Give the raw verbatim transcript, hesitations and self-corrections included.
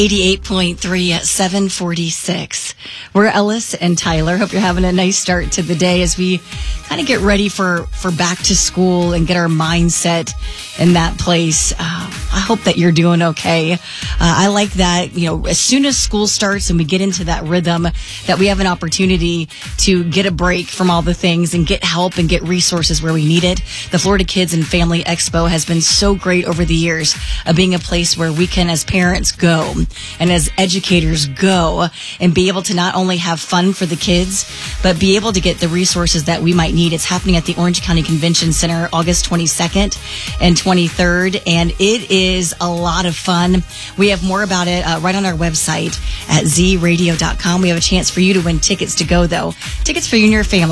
eighty-eight point three at seven forty-six. We're Ellis and Tyler. Hope you're having a nice start to the day as we kind of get ready for, for back to school and get our mindset in that place. Uh, I hope that you're doing okay. Uh, I like that, you know, as soon as school starts and we get into that rhythm, that we have an opportunity to get a break from all the things and get help and get resources where we need it. The Florida Kids and Family Expo has been so great over the years of being a place where we can, as parents, go and as educators go and be able to not only have fun for the kids, but be able to get the resources that we might need. It's happening at the Orange County Convention Center August twenty-second and twenty-third, and it is a lot of fun. We have more about it uh, right on our website at z radio dot com. We have a chance for you to win tickets to go, though. Tickets for you and your family.